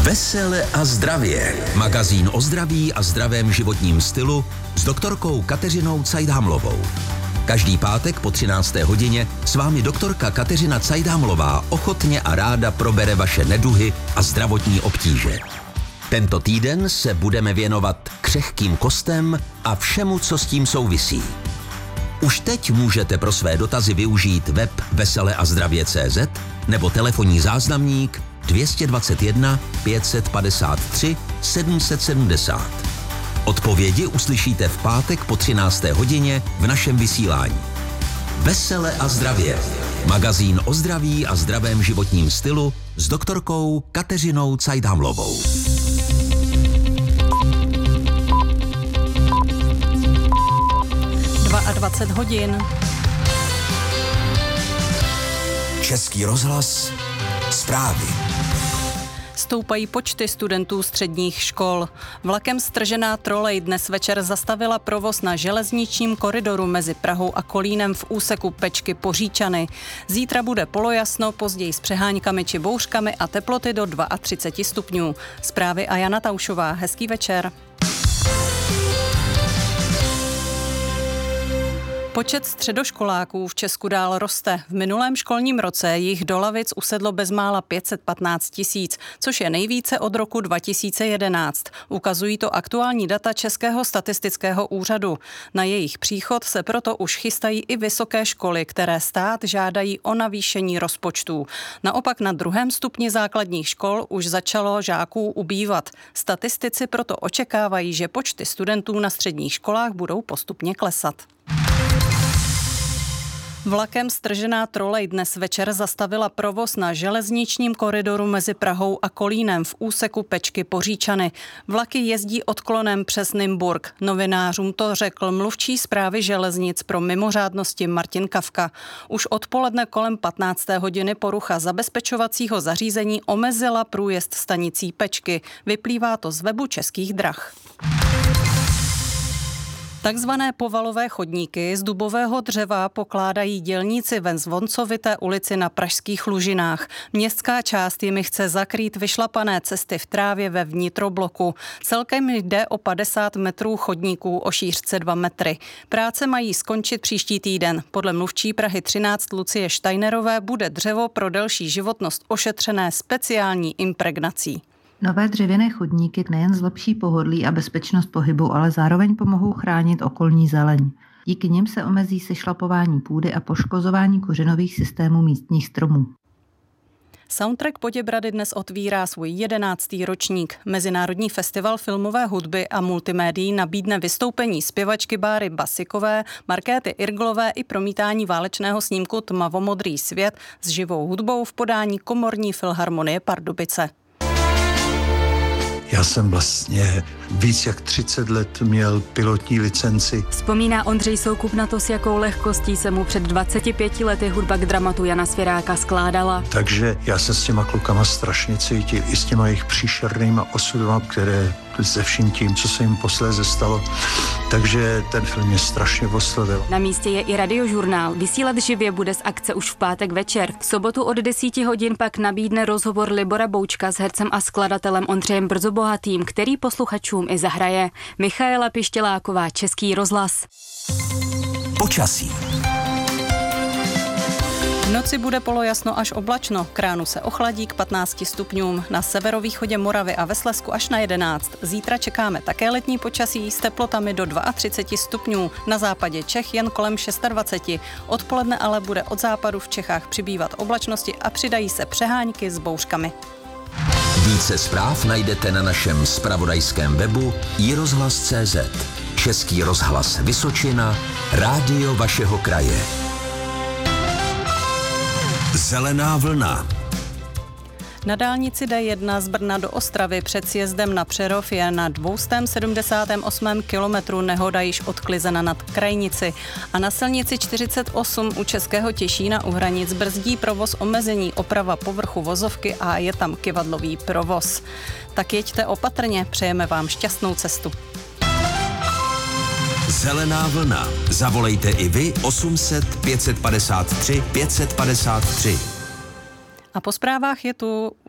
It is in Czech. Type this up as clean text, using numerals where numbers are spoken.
Vesele a zdravě. Magazín o zdraví a zdravém životním stylu s doktorkou Kateřinou Cajdhamlovou. Každý pátek po 13. hodině s vámi doktorka Kateřina Cajdhamlová ochotně a ráda probere vaše neduhy a zdravotní obtíže. Tento týden se budeme věnovat křehkým kostem a všemu, co s tím souvisí. Už teď můžete pro své dotazy využít web veseleazdravě.cz nebo telefonní záznamník 221 553 770. Odpovědi uslyšíte v pátek po 13. hodině v našem vysílání. Vesele a zdravě. Magazín o zdraví a zdravém životním stylu s doktorkou Kateřinou Cajdhamlovou. A 20 hodin. Český rozhlas, zprávy. Stoupají počty studentů středních škol. Vlakem stržená trolej dnes večer zastavila provoz na železničním koridoru mezi Prahou a Kolínem v úseku Pečky Poříčany. Zítra bude polojasno, později s přeháňkami či bouřkami a teploty do 32 stupňů. Zprávy a Jana Taušová. Hezký večer. Počet středoškoláků v Česku dál roste. V minulém školním roce jich do lavic usedlo bezmála 515 000, což je nejvíce od roku 2011. Ukazují to aktuální data Českého statistického úřadu. Na jejich příchod se proto už chystají i vysoké školy, které stát žádají o navýšení rozpočtů. Naopak na druhém stupni základních škol už začalo žáků ubývat. Statistici proto očekávají, že počty studentů na středních školách budou postupně klesat. Vlakem stržená trolej dnes večer zastavila provoz na železničním koridoru mezi Prahou a Kolínem v úseku Pečky Poříčany. Vlaky jezdí odklonem přes Nymburk. Novinářům to řekl mluvčí správy železnic pro mimořádnosti Martin Kafka. Už odpoledne kolem 15. hodiny porucha zabezpečovacího zařízení omezila průjezd stanicí Pečky. Vyplývá to z webu Českých drah. Takzvané povalové chodníky z dubového dřeva pokládají dělníci ve Zvoncovité ulici na pražských Lužinách. Městská část jimi chce zakrýt vyšlapané cesty v trávě ve vnitrobloku. Celkem jde o 50 metrů chodníků o šířce 2 metry. Práce mají skončit příští týden. Podle mluvčí Prahy 13 Lucie Steinerové bude dřevo pro delší životnost ošetřené speciální impregnací. Nové dřevěné chodníky nejen zlepší pohodlí a bezpečnost pohybu, ale zároveň pomohou chránit okolní zeleň. Díky nim se omezí sešlapování půdy a poškozování kořenových systémů místních stromů. Soundtrack Poděbrady dnes otvírá svůj 11. ročník. Mezinárodní festival filmové hudby a multimédií nabídne vystoupení zpěvačky Báry Basikové, Markéty Irglové i promítání válečného snímku Tmavomodrý svět s živou hudbou v podání Komorní filharmonie Pardubice. Já jsem vlastně víc jak 30 let měl pilotní licenci. Vzpomíná Ondřej Soukup na to, s jakou lehkostí se mu před 25 lety hudba k dramatu Jana Svěráka skládala. Takže já se s těma klukama strašně cítil, i s těma jejich příšernýma osudama, které se vším tím, co se jim posléze stalo. Takže ten film mě strašně oslovil. Na místě je i radiožurnál. Vysílat živě bude z akce už v pátek večer. V sobotu od 10 hodin pak nabídne rozhovor Libora Boučka s hercem a skladatelem Ondřejem Brzobohatým, který posluchačům i zahraje. Michaela Pištěláková, Český rozhlas. Počasí. V noci bude polojasno až oblačno, k ránu se ochladí k 15 stupňům, na severovýchodě Moravy a ve Slezsku až na 11. Zítra čekáme také letní počasí s teplotami do 32 stupňů, na západě Čech jen kolem 26. Odpoledne ale bude od západu v Čechách přibývat oblačnosti a přidají se přeháňky s bouřkami. Více zpráv najdete na našem zpravodajském webu iRozhlas.cz. Český rozhlas Vysočina, rádio vašeho kraje. Zelená vlna. Na dálnici D1 z Brna do Ostravy před sjezdem na Přerov je na 278. kilometru nehoda již odklizena nad Krajnici a na silnici 48 u Českého Těšína u hranic brzdí provoz omezení oprava povrchu vozovky a je tam kyvadlový provoz. Tak jeďte opatrně, přejeme vám šťastnou cestu. Zelená vlna. Zavolejte i vy 800 553 553. A po zprávách je tu